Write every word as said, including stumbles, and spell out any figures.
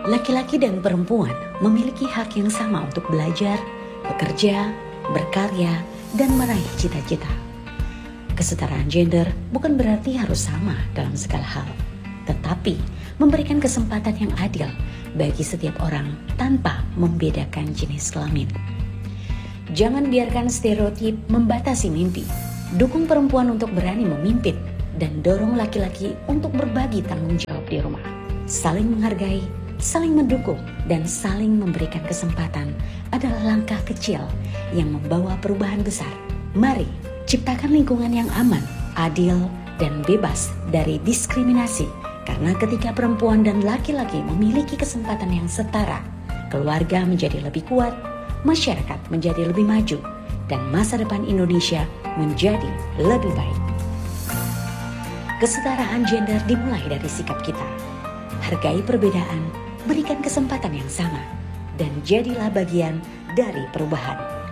Laki-laki dan perempuan memiliki hak yang sama untuk belajar, bekerja, berkarya, dan meraih cita-cita. Kesetaraan gender bukan berarti harus sama dalam segala hal, tetapi memberikan kesempatan yang adil bagi setiap orang tanpa membedakan jenis kelamin. Jangan biarkan stereotip membatasi mimpi. Dukung perempuan untuk berani memimpin dan dorong laki-laki untuk berbagi tanggung jawab di rumah. Saling menghargai, saling mendukung, dan saling memberikan kesempatan adalah langkah kecil yang membawa perubahan besar. Mari ciptakan lingkungan yang aman, adil, dan bebas dari diskriminasi. Karena ketika perempuan dan laki-laki memiliki kesempatan yang setara, keluarga menjadi lebih kuat, masyarakat menjadi lebih maju, dan masa depan Indonesia menjadi lebih baik. Kesetaraan gender dimulai dari sikap kita. Hargai perbedaan, berikan kesempatan yang sama, dan jadilah bagian dari perubahan.